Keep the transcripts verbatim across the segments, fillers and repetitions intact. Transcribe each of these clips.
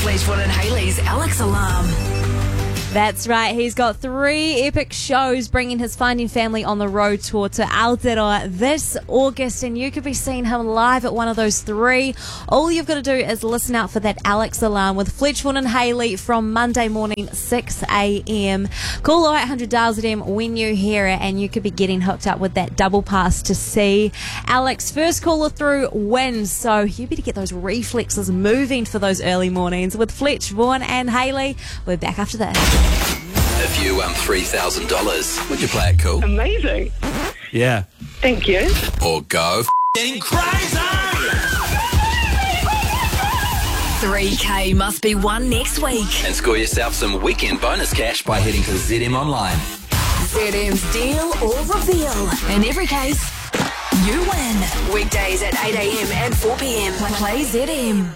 Fleetwood and Hayley's Alex Alarm. That's right. He's got three epic shows bringing his Finding Family on the Road tour to Aotearoa this August, and you could be seeing him live at one of those three. All you've got to do is listen out for that Alex Alarm with Fleetwood and Hayley from Monday morning, six a.m. Call oh eight hundred dial Z M when you hear it, and you could be getting hooked up with that double pass to see Alex. First caller through wins, so you better get those reflexes moving for those early mornings with Fletch, Vaughan and Hayley. We're back after this. If you won three thousand dollars, would you play it cool? Amazing. Yeah. Thank you. Or go f***ing crazy? three K must be won next week. And score yourself some weekend bonus cash by heading to Z M Online. Z M's Deal or Reveal. In every case, you win. Weekdays at eight a.m. and four p.m. Play Z M.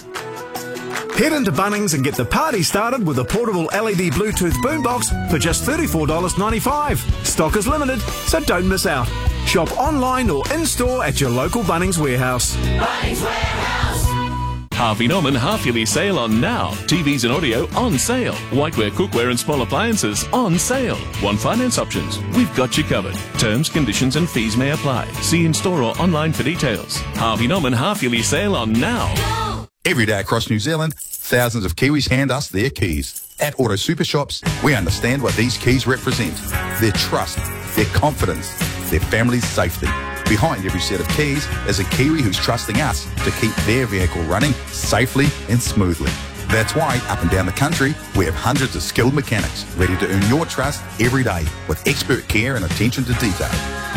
Head into Bunnings and get the party started with a portable L E D Bluetooth boombox for just thirty-four dollars ninety-five. Stock is limited, so don't miss out. Shop online or in-store at your local Bunnings warehouse. Bunnings Warehouse. Harvey Norman half-yearly sale on now. T Vs and audio on sale. Whiteware, cookware and small appliances on sale. Want finance options? We've got you covered. Terms, conditions and fees may apply. See in-store or online for details. Harvey Norman half-yearly sale on now. Every day across New Zealand, thousands of Kiwis hand us their keys. At Auto Super Shops, we understand what these keys represent. Their trust, their confidence, their family's safety. Behind every set of keys is a Kiwi who's trusting us to keep their vehicle running safely and smoothly. That's why, up and down the country, we have hundreds of skilled mechanics ready to earn your trust every day with expert care and attention to detail.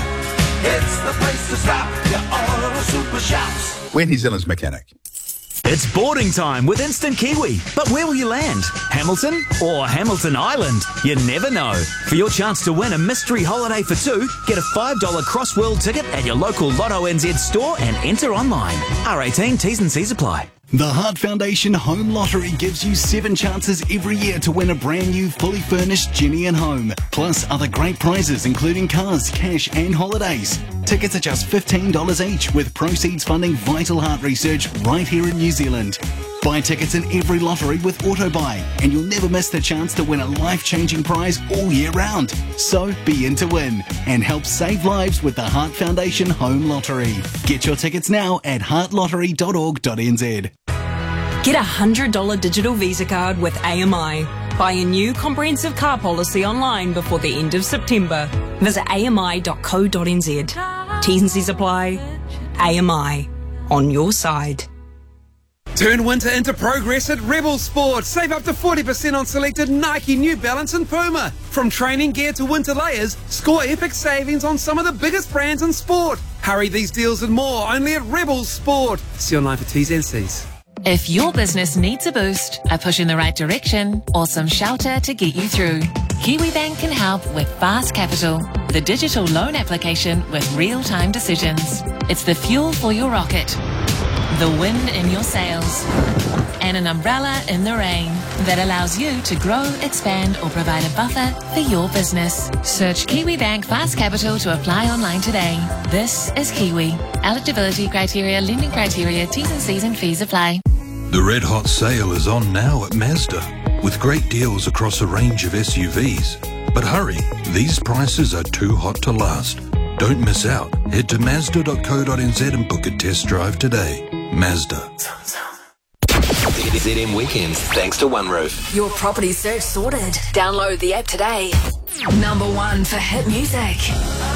It's the place to stop, your Auto Super Shops. We're New Zealand's mechanic. It's boarding time with Instant Kiwi. But where will you land? Hamilton or Hamilton Island? You never know. For your chance to win a mystery holiday for two, get a five dollars Crossworld ticket at your local Lotto N Z store and enter online. R eighteen, T's and C's apply. The Heart Foundation Home Lottery gives you seven chances every year to win a brand new fully furnished Ginny and Home, plus other great prizes including cars, cash and holidays. Tickets are just fifteen dollars each, with proceeds funding vital heart research right here in New Zealand. Buy tickets in every lottery with AutoBuy, and you'll never miss the chance to win a life-changing prize all year round. So be in to win and help save lives with the Heart Foundation Home Lottery. Get your tickets now at heart lottery dot org dot n z. Get a one hundred dollars digital Visa card with A M I. Buy a new comprehensive car policy online before the end of September. Visit a m i dot co dot n z. T's and C's apply. A M I. On your side. Turn winter into progress at Rebel Sport. Save up to forty percent on selected Nike, New Balance and Puma. From training gear to winter layers, score epic savings on some of the biggest brands in sport. Hurry, these deals and more only at Rebel Sport. See online for T's and C's. If your business needs a boost, a push in the right direction, or some shelter to get you through, Kiwibank can help with Fast Capital, the digital loan application with real-time decisions. It's the fuel for your rocket, the wind in your sails, and an umbrella in the rain that allows you to grow, expand, or provide a buffer for your business. Search Kiwibank Fast Capital to apply online today. This is Kiwi. Eligibility criteria, lending criteria, T's and C's and fees apply. The Red Hot Sale is on now at Mazda, with great deals across a range of S U Vs. But hurry, these prices are too hot to last. Don't miss out. Head to mazda dot co dot n z and book a test drive today. Mazda. Z M Weekends, thanks to OneRoof. Your property search sorted. Download the app today. Number one for hit music.